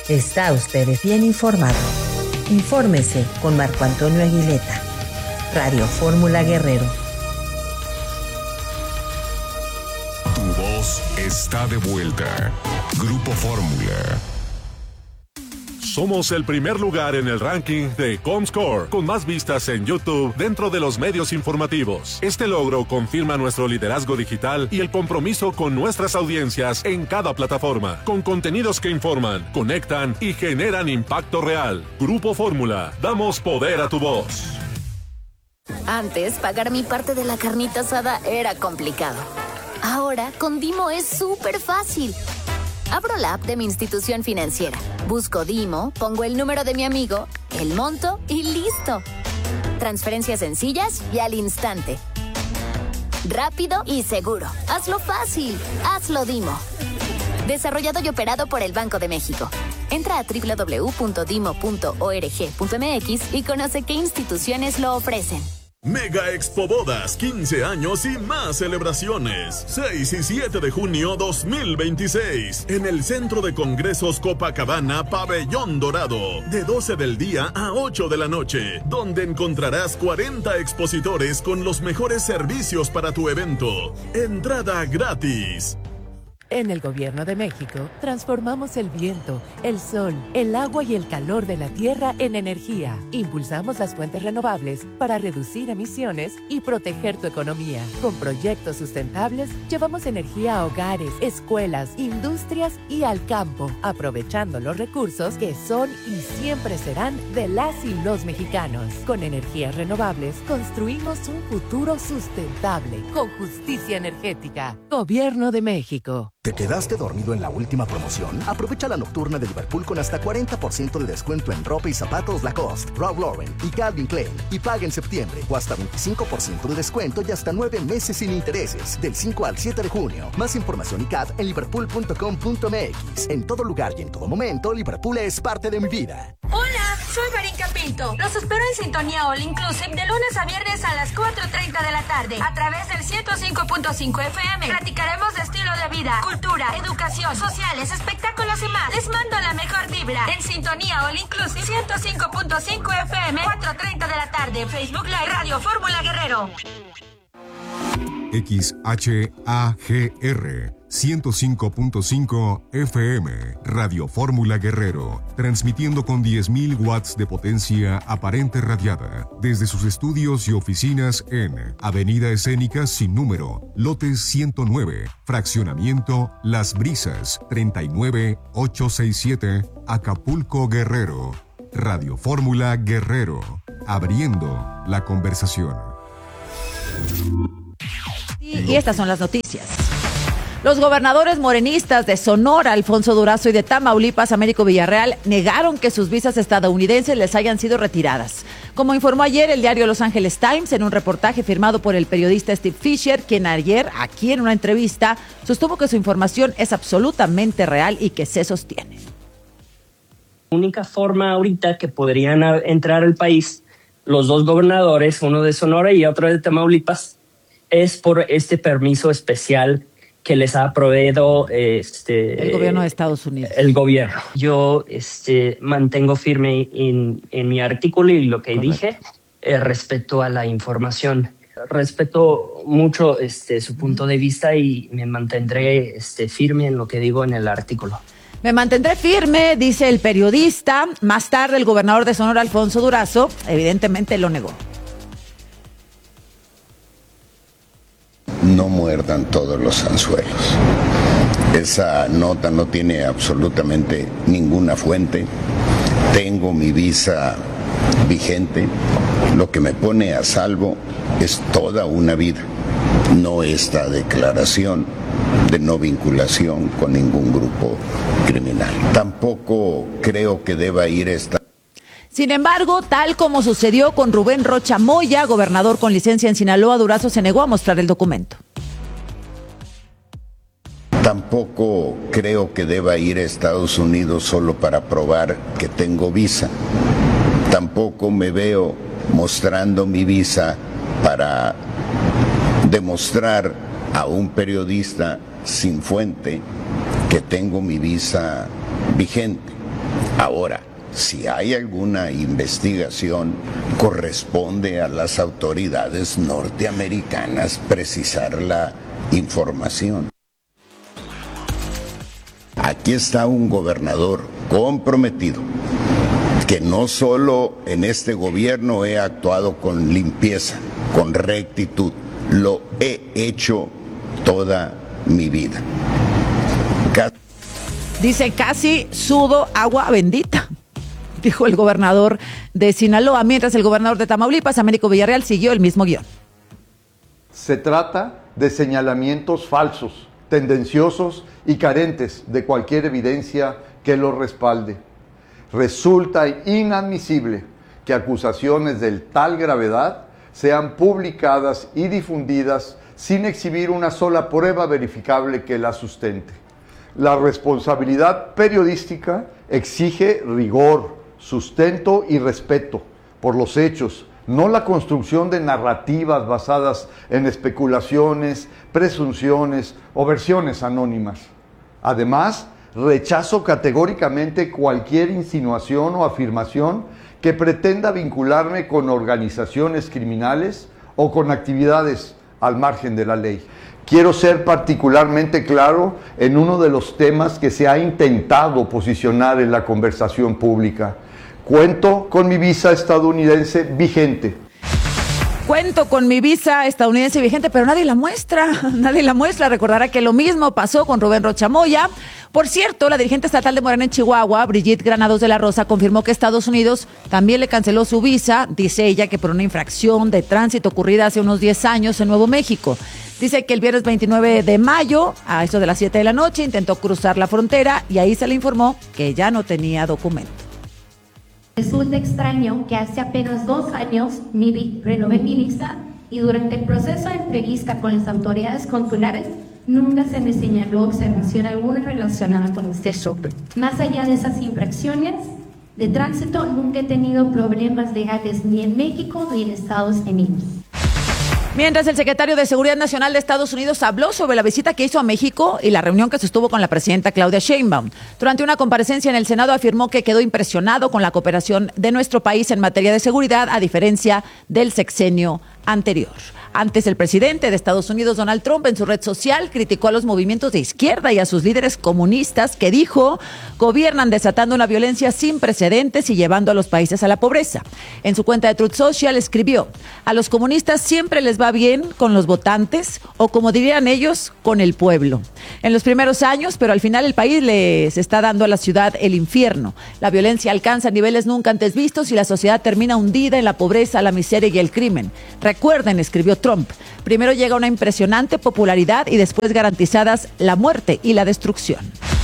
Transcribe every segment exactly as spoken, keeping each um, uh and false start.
Está usted bien informado. Infórmese con Marco Antonio Aguileta. Radio Fórmula Guerrero. Tu voz está de vuelta. Grupo Fórmula. Somos el primer lugar en el ranking de Comscore, con más vistas en YouTube dentro de los medios informativos. Este logro confirma nuestro liderazgo digital y el compromiso con nuestras audiencias en cada plataforma, con contenidos que informan, conectan y generan impacto real. Grupo Fórmula, damos poder a tu voz. Antes, pagar mi parte de la carnita asada era complicado. Ahora, con Dimo es súper fácil. Abro la app de mi institución financiera, busco Dimo, pongo el número de mi amigo, el monto y listo. Transferencias sencillas y al instante. Rápido y seguro. Hazlo fácil. Hazlo Dimo. Desarrollado y operado por el Banco de México. Entra a doble u doble u doble u punto dimo punto org punto m x y conoce qué instituciones lo ofrecen. Mega Expo Bodas, quince años y más celebraciones. seis y siete de junio dos mil veintiséis. En el Centro de Congresos Copacabana, Pabellón Dorado. De doce del día a ocho de la noche. Donde encontrarás cuarenta expositores con los mejores servicios para tu evento. Entrada gratis. En el Gobierno de México, transformamos el viento, el sol, el agua y el calor de la tierra en energía. Impulsamos las fuentes renovables para reducir emisiones y proteger tu economía. Con proyectos sustentables, llevamos energía a hogares, escuelas, industrias y al campo, aprovechando los recursos que son y siempre serán de las y los mexicanos. Con energías renovables, construimos un futuro sustentable, con justicia energética. Gobierno de México. ¿Te quedaste dormido en la última promoción? Aprovecha la nocturna de Liverpool con hasta cuarenta por ciento de descuento en ropa y zapatos Lacoste, Ralph Lauren y Calvin Klein. Y paga en septiembre o hasta veinticinco por ciento de descuento y hasta nueve meses sin intereses. Del cinco al siete de junio. Más información y C A D en liverpool punto com punto m x. En todo lugar y en todo momento, Liverpool es parte de mi vida. Hola, soy Marín Pinto. Los espero en Sintonía All Inclusive de lunes a viernes a las cuatro treinta de la tarde. A través del ciento cinco punto cinco F M. Platicaremos de estilo de vida, cultura, educación, sociales, espectáculos y más. Les mando la mejor vibra. En Sintonía All Inclusive ciento cinco punto cinco F M, cuatro treinta de la tarde. Facebook Live, Radio Fórmula Guerrero. X H A G R ciento cinco punto cinco F M, Radio Fórmula Guerrero, transmitiendo con diez mil watts de potencia aparente radiada desde sus estudios y oficinas en Avenida Escénica sin número, lote ciento nueve, fraccionamiento Las Brisas, treinta y nueve ochocientos sesenta y siete, Acapulco, Guerrero. Radio Fórmula Guerrero, abriendo la conversación. Y estas son las noticias. Los gobernadores morenistas de Sonora, Alfonso Durazo, y de Tamaulipas, Américo Villarreal, negaron que sus visas estadounidenses les hayan sido retiradas. Como informó ayer el diario Los Angeles Times en un reportaje firmado por el periodista Steve Fisher, quien ayer, aquí en una entrevista, sostuvo que su información es absolutamente real y que se sostiene. La única forma ahorita que podrían entrar al país los dos gobernadores, uno de Sonora y otro de Tamaulipas, es por este permiso especial que les ha proveído este, el gobierno de Estados Unidos. El gobierno. Yo este, mantengo firme en, en mi artículo y lo que Correcto. dije eh, respecto a la información. Respeto mucho este, su punto de vista y me mantendré este, firme en lo que digo en el artículo. Me mantendré firme, dice el periodista. Más tarde, el gobernador de Sonora, Alfonso Durazo, evidentemente lo negó. No muerdan todos los anzuelos. Esa nota no tiene absolutamente ninguna fuente. Tengo mi visa vigente. Lo que me pone a salvo es toda una vida, no esta declaración de no vinculación con ningún grupo criminal. Tampoco creo que deba ir esta. Sin embargo, tal como sucedió con Rubén Rocha Moya, gobernador con licencia en Sinaloa, Durazo se negó a mostrar el documento. Tampoco creo que deba ir a Estados Unidos solo para probar que tengo visa. Tampoco me veo mostrando mi visa para demostrar a un periodista sin fuente que tengo mi visa vigente. Ahora, si hay alguna investigación, corresponde a las autoridades norteamericanas precisar la información. Aquí está un gobernador comprometido, que no solo en este gobierno he actuado con limpieza, con rectitud, lo he hecho toda mi vida. Dice, casi sudo agua bendita, dijo el gobernador de Sinaloa, mientras el gobernador de Tamaulipas, Américo Villarreal, siguió el mismo guión. Se trata de señalamientos falsos, tendenciosos y carentes de cualquier evidencia que los respalde. Resulta inadmisible que acusaciones de tal gravedad sean publicadas y difundidas sin exhibir una sola prueba verificable que la sustente. La responsabilidad periodística exige rigor, sustento y respeto por los hechos, no la construcción de narrativas basadas en especulaciones, presunciones o versiones anónimas. Además, rechazo categóricamente cualquier insinuación o afirmación que pretenda vincularme con organizaciones criminales o con actividades al margen de la ley. Quiero ser particularmente claro en uno de los temas que se ha intentado posicionar en la conversación pública. Cuento con mi visa estadounidense vigente. Cuento con mi visa estadounidense vigente, pero nadie la muestra, nadie la muestra. Recordará que lo mismo pasó con Rubén Rocha Moya. Por cierto, la dirigente estatal de Morena en Chihuahua, Brigitte Granados de la Rosa, confirmó que Estados Unidos también le canceló su visa, dice ella que por una infracción de tránsito ocurrida hace unos diez años en Nuevo México. Dice que el viernes veintinueve de mayo, a eso de las siete de la noche, intentó cruzar la frontera y ahí se le informó que ya no tenía documento. Resulta extraño que hace apenas dos años mi, renové mi visa y durante el proceso de entrevista con las autoridades consulares nunca se me señaló observación alguna relacionada con este shopping. Más allá de esas infracciones de tránsito, nunca he tenido problemas legales ni en México ni en Estados Unidos. Mientras el secretario de Seguridad Nacional de Estados Unidos habló sobre la visita que hizo a México y la reunión que sostuvo con la presidenta Claudia Sheinbaum. Durante una comparecencia en el Senado afirmó que quedó impresionado con la cooperación de nuestro país en materia de seguridad, a diferencia del sexenio anterior. Antes, el presidente de Estados Unidos, Donald Trump, en su red social criticó a los movimientos de izquierda y a sus líderes comunistas que, dijo, gobiernan desatando una violencia sin precedentes y llevando a los países a la pobreza. En su cuenta de Truth Social escribió, a los comunistas siempre les va bien con los votantes o, como dirían ellos, con el pueblo. En los primeros años, pero al final el país les está dando a la ciudad el infierno. La violencia alcanza niveles nunca antes vistos y la sociedad termina hundida en la pobreza, la miseria y el crimen. Recuerden, escribió Trump, primero llega una impresionante popularidad y después garantizadas la muerte y la destrucción.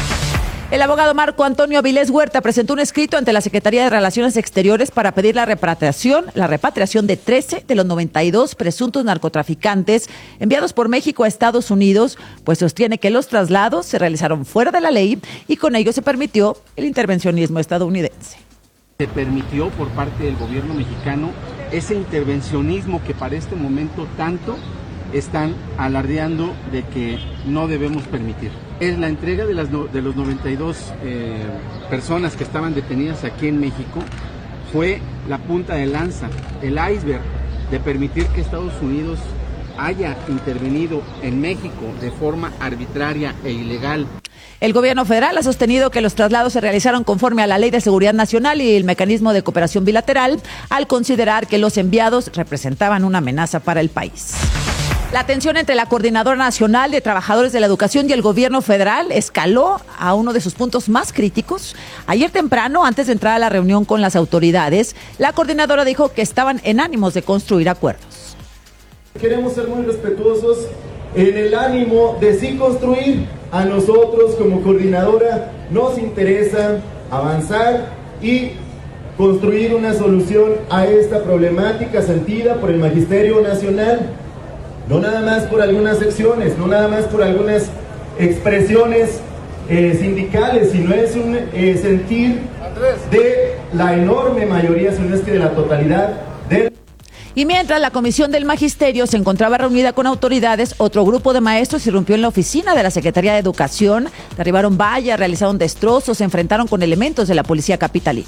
El abogado Marco Antonio Avilés Huerta presentó un escrito ante la Secretaría de Relaciones Exteriores para pedir la repatriación, la repatriación de trece de los noventa y dos presuntos narcotraficantes enviados por México a Estados Unidos, pues sostiene que los traslados se realizaron fuera de la ley y con ello se permitió el intervencionismo estadounidense. Se permitió por parte del gobierno mexicano ese intervencionismo que para este momento tanto están alardeando de que no debemos permitir. Es la entrega de, las no, de los noventa y dos eh, personas que estaban detenidas aquí en México, fue la punta de lanza, el iceberg de permitir que Estados Unidos haya intervenido en México de forma arbitraria e ilegal. El gobierno federal ha sostenido que los traslados se realizaron conforme a la Ley de Seguridad Nacional y el Mecanismo de Cooperación Bilateral, al considerar que los enviados representaban una amenaza para el país. La tensión entre la Coordinadora Nacional de Trabajadores de la Educación y el gobierno federal escaló a uno de sus puntos más críticos. Ayer temprano, antes de entrar a la reunión con las autoridades, la coordinadora dijo que estaban en ánimos de construir acuerdos. Queremos ser muy respetuosos en el ánimo de sí construir. A nosotros como coordinadora nos interesa avanzar y construir una solución a esta problemática sentida por el Magisterio Nacional. No nada más por algunas secciones, no nada más por algunas expresiones eh, sindicales, sino es un eh, sentir de la enorme mayoría, si no es que de la totalidad de... Y mientras la Comisión del Magisterio se encontraba reunida con autoridades, otro grupo de maestros irrumpió en la oficina de la Secretaría de Educación, derribaron vallas, realizaron destrozos, se enfrentaron con elementos de la policía capitalina.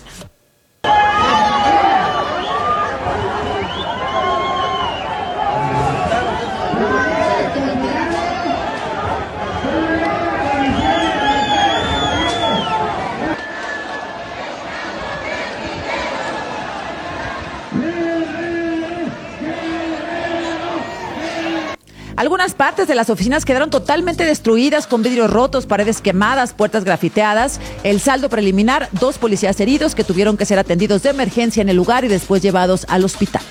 Algunas partes de las oficinas quedaron totalmente destruidas, con vidrios rotos, paredes quemadas, puertas grafiteadas. El saldo preliminar, dos policías heridos que tuvieron que ser atendidos de emergencia en el lugar y después llevados al hospital.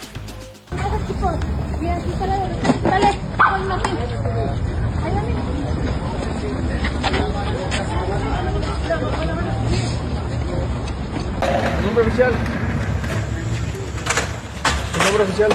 Nombre oficial. Nombre oficial.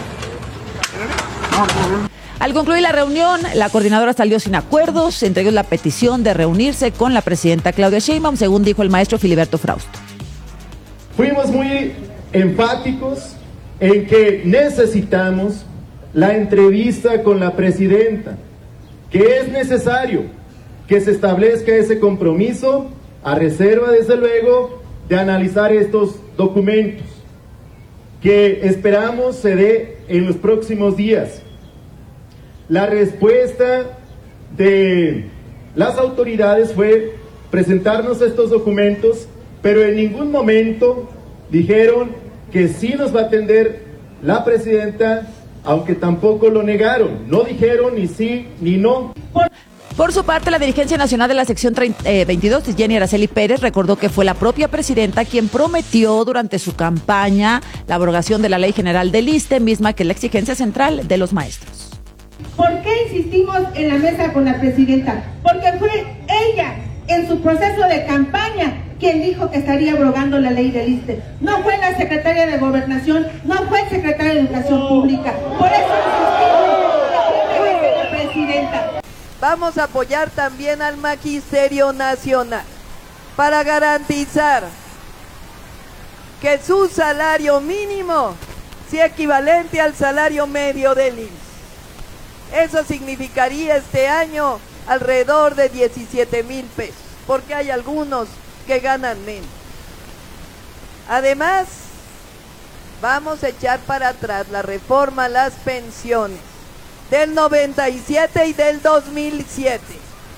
Al concluir la reunión, la coordinadora salió sin acuerdos, entre ellos la petición de reunirse con la presidenta Claudia Sheinbaum, según dijo el maestro Filiberto Frausto. Fuimos muy enfáticos en que necesitamos la entrevista con la presidenta, que es necesario que se establezca ese compromiso, a reserva, desde luego, de analizar estos documentos, que esperamos se dé en los próximos días. La respuesta de las autoridades fue presentarnos estos documentos, pero en ningún momento dijeron que sí nos va a atender la presidenta, aunque tampoco lo negaron. No dijeron ni sí ni no. Por su parte, la dirigencia nacional de la sección veintidós, Jenny Araceli Pérez, recordó que fue la propia presidenta quien prometió durante su campaña la abrogación de la Ley General del ISSSTE, misma que es la exigencia central de los maestros. ¿Por qué insistimos en la mesa con la presidenta? Porque fue ella, en su proceso de campaña, quien dijo que estaría abrogando la ley del ISSSTE. No fue la secretaria de Gobernación, no fue el secretario de Educación Pública. Por eso insistimos en la presidenta. Vamos a apoyar también al Magisterio Nacional para garantizar que su salario mínimo sea equivalente al salario medio del I M S S. Eso significaría este año alrededor de diecisiete mil pesos, porque hay algunos que ganan menos. Además, vamos a echar para atrás la reforma a las pensiones del noventa y siete y del dos mil siete,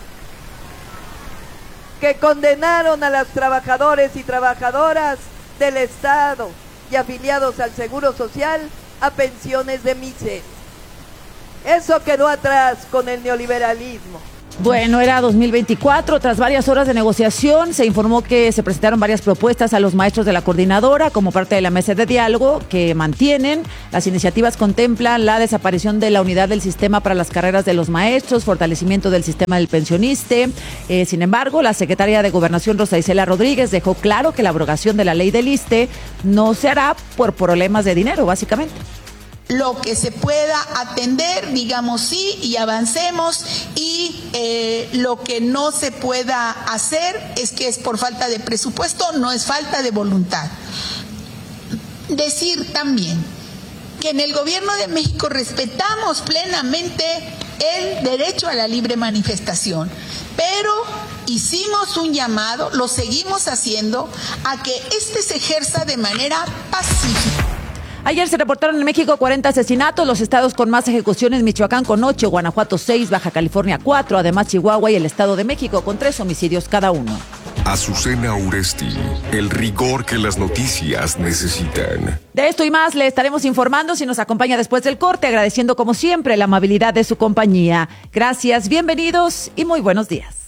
que condenaron a los trabajadores y trabajadoras del Estado y afiliados al Seguro Social a pensiones de miseria. Eso quedó atrás con el neoliberalismo. Bueno, era dos mil veinticuatro. Tras varias horas de negociación, se informó que se presentaron varias propuestas a los maestros de la coordinadora como parte de la mesa de diálogo que mantienen. Las iniciativas contemplan la desaparición de la unidad del sistema para las carreras de los maestros, fortalecimiento del sistema del pensioniste. Eh, sin embargo, la secretaria de Gobernación, Rosa Isela Rodríguez, dejó claro que la abrogación de la ley del ISSSTE no se hará por problemas de dinero, básicamente. Lo que se pueda atender, digamos sí, y avancemos, y eh, lo que no se pueda hacer es que es por falta de presupuesto, no es falta de voluntad. Decir también que en el Gobierno de México respetamos plenamente el derecho a la libre manifestación, pero hicimos un llamado, lo seguimos haciendo, a que este se ejerza de manera pacífica. Ayer se reportaron en México cuarenta asesinatos, los estados con más ejecuciones: Michoacán con ocho, Guanajuato seis, Baja California cuatro, además Chihuahua y el Estado de México con tres homicidios cada uno. Azucena Uresti, el rigor que las noticias necesitan. De esto y más le estaremos informando si nos acompaña después del corte, agradeciendo como siempre la amabilidad de su compañía. Gracias, bienvenidos y muy buenos días.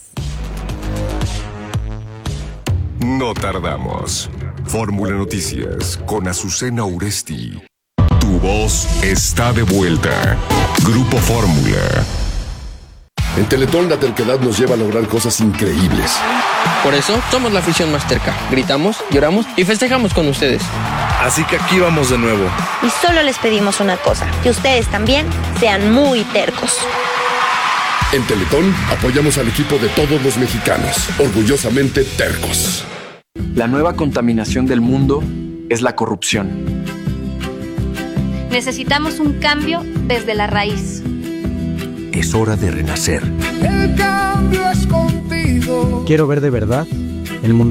No tardamos. Fórmula Noticias con Azucena Uresti. Tu voz está de vuelta. Grupo Fórmula. En Teletón la terquedad nos lleva a lograr cosas increíbles. Por eso somos la afición más terca. Gritamos, lloramos y festejamos con ustedes. Así que aquí vamos de nuevo. Y solo les pedimos una cosa, que ustedes también sean muy tercos. En Teletón apoyamos al equipo de todos los mexicanos, orgullosamente tercos. La nueva contaminación del mundo es la corrupción. Necesitamos un cambio desde la raíz. Es hora de renacer. El cambio es contigo. Quiero ver de verdad el mundo